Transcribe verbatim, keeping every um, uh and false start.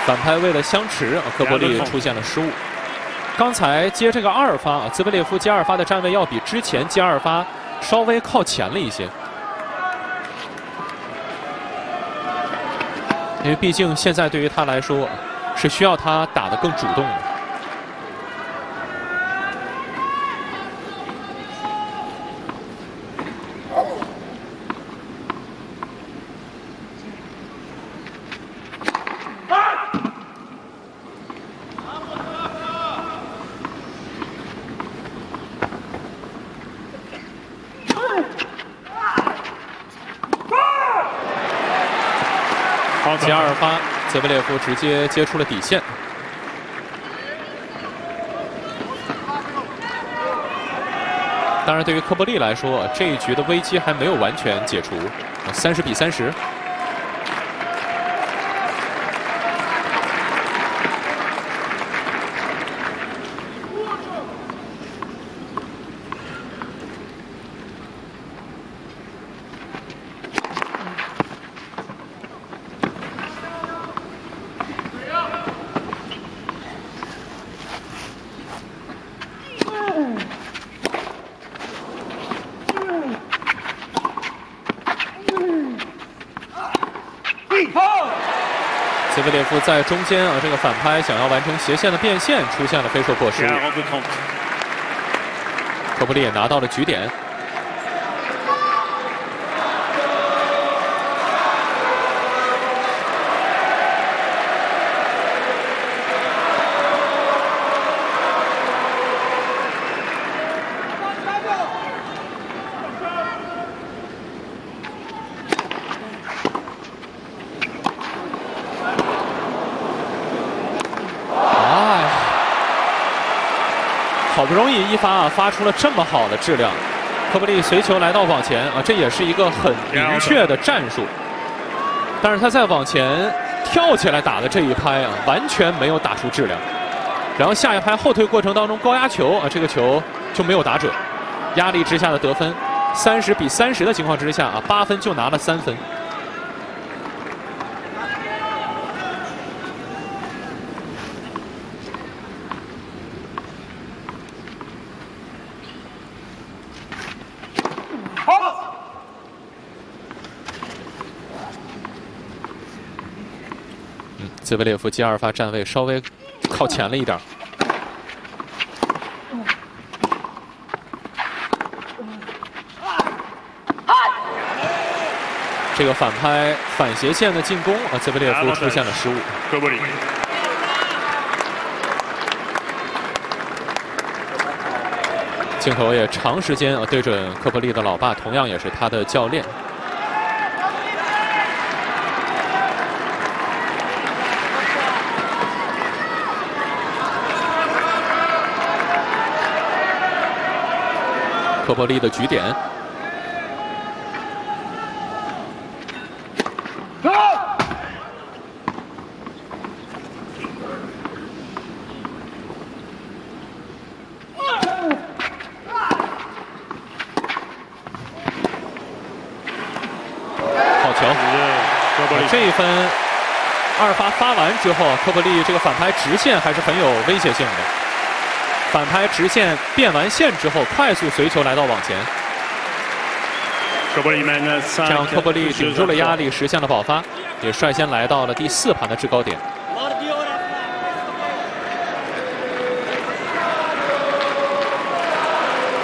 反拍为了相持，科波利出现了失误。刚才接这个二发啊，兹维列夫接二发的站位要比之前接二发稍微靠前了一些，因为毕竟现在对于他来说是需要他打得更主动的。 接二发，泽维列夫直接接出了底线。当然，对于科波利来说，这一局的危机还没有完全解除，三十比三十。泽维列夫在中间啊，这个反拍想要完成斜线的变线，出现了飞兽过失。科波利也拿到了局点。好不容易一发啊，发出了这么好的质量。科波利随球来到网前啊，这也是一个很明确的战术。但是他在往前跳起来打的这一拍啊，完全没有打出质量。然后下一拍后退过程当中高压球啊，这个球就没有打准。压力之下的得分，三十比三十的情况之下啊，八分就拿了三分。 兹维列夫接二发站位稍微靠前了一点。这个反拍反斜线的进攻啊，兹维列夫出现了失误。镜头也长时间啊对准科波利的老爸，同样也是他的教练。 科波利的局点，好球！这一分二发发完之后，科波利这个反拍直线还是很有威胁性的。 反拍直线变完线之后，快速随球来到网前，这样科波利顶住了压力，实现了保发，也率先来到了第四盘的制高点。